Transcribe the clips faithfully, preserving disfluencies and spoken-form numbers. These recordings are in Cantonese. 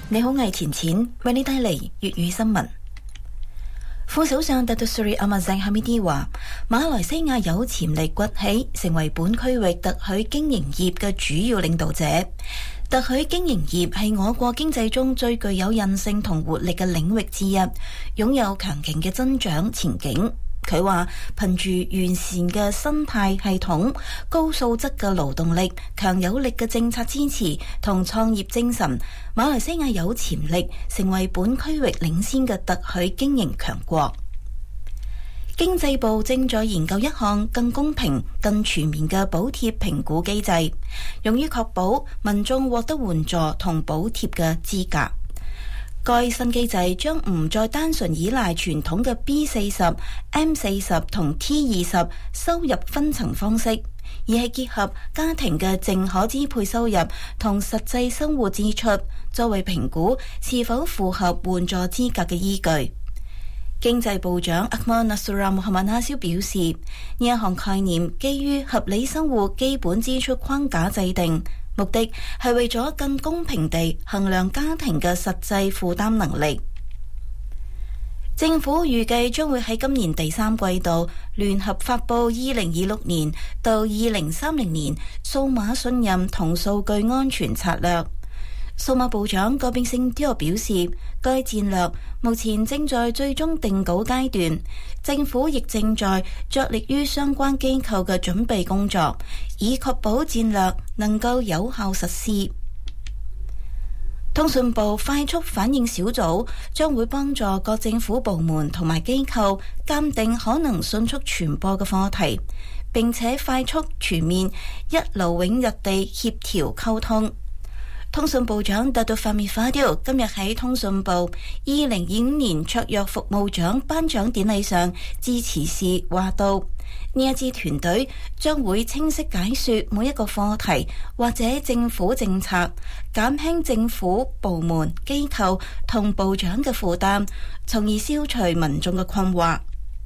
你好，魏前錢為你帶嚟粵語新聞。副首相 Datuk Seri Ahmad Zahid Hamidi 話，馬來西亞有潛力崛起，成為本區域特許經營業嘅主要領導者。特許經營業係我國經濟中最具有韌性同活力嘅領域之一，擁有強勁嘅增長前景。佢話憑住完善嘅生態系統、高素質嘅勞動力、強有力嘅政策支持同創業精神，馬來西亞有潛力成為本區域領先嘅特許經營強國。經濟部正在研究一項更公平、更全面嘅補貼評估機制，用於確保民眾獲得援助同補貼嘅資格。該新機制將唔再單純依賴傳統嘅 B 四十、M 四十同 T 二十收入分層方式，而係結合家庭嘅淨可支配收入同實際生活支出，作為評估是否符合援助資格嘅依據。經濟部長 Ahmad Nasrullah Mohamad Nasir 表示，呢一項概念基於合理生活基本支出框架制定，目的係為咗更公平地衡量家庭嘅實際負擔能力。政府預計將會喺今年第三季度聯合發佈二零二六年到二零三零年數碼信任同數據安全策略。數碼部長葛炳勝都表示，該戰略目前正在最終定稿階段，政府亦正在着力於相關機構嘅準備工作，以確保戰略能夠有效實施。通訊部快速反應小組將會幫助各政府部門同埋機構鑑定可能迅速傳播嘅課題，並且快速全面一勞永逸地協調溝通。通訊部長 Datuk Fahmi Fadil 今日喺通訊部二零二五年卓越服務獎頒獎典禮上致辭時話到，呢一支團隊將會清晰解說每一個課題或者政府政策，減輕政府部門、機構同部長嘅負擔，從而消除民眾嘅困惑。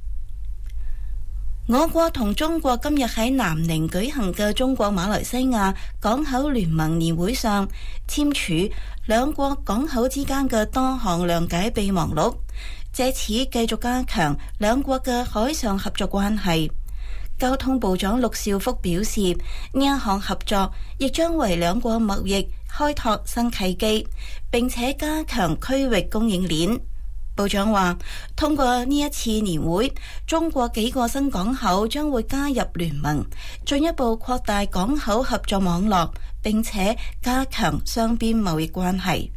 我國同中國今日喺南寧舉行嘅中國馬來西亞港口聯盟年會上簽署兩國港口之間嘅多項諒解備忘錄，借此繼續加強兩國嘅海上合作關係。交通部長陸兆福表示，呢一項合作亦將為兩國貿易開拓新契機，並且加強區域供應鏈。部長話，通過呢一次年會，中國幾個新港口將會加入聯盟，進一步擴大港口合作網絡，並且加強雙邊貿易關係。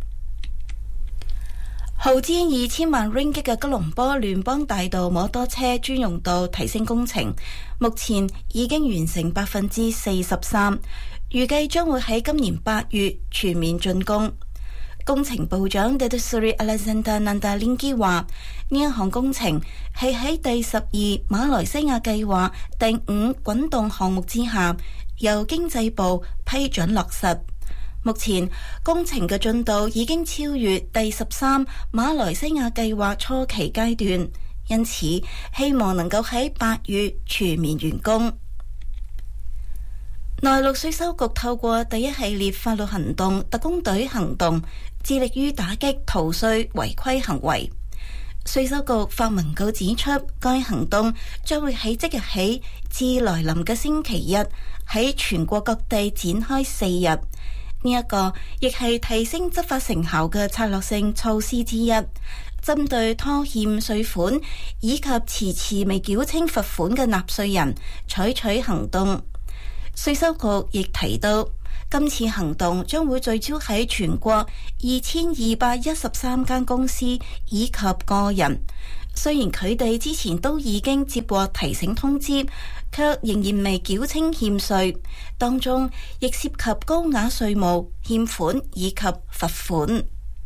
耗資二千萬 ringgit 嘅吉隆坡聯邦大道摩多車專用道提升工程，目前已經完成百分之四十三，預計將會喺今年八月全面竣工。工程部長 Datuk Seri Alexander Nandalinggi 話，呢一項工程係喺第十二馬來西亞計劃第五滾動項目之下，由經濟部批准落實。目前工程嘅進度已經超越第十三馬來西亞計劃初期階段，因此希望能夠喺八月全面完工。內陸稅收局透過第一系列法律行動特工隊行動，致力於打擊逃稅違規行為。稅收局發文告指出，該行動將會喺即日起至來臨嘅星期一喺全國各地展開四日。呢一個亦係提升執法成效嘅策略性措施之一，針對拖欠稅款以及遲遲未繳清罰款嘅納稅人採取行動。稅收局亦提到，今次行動將會聚焦喺全國二千二百一十三間公司以及個人。雖然佢哋之前都已經接獲提醒通知，卻仍然未繳清欠稅，當中亦涉及高額稅務欠款以及罰款。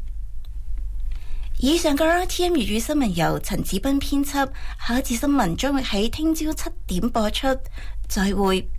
以上嘅 R T M 粵語新聞由陳子斌編輯，下一次新聞將會喺聽朝七點播出。再會。